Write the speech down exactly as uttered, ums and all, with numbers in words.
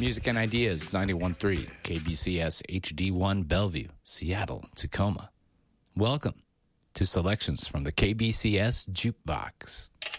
Music and Ideas, ninety-one point three, K B C S H D one Bellevue, Seattle, Tacoma. Welcome to selections from the K B C S Jukebox.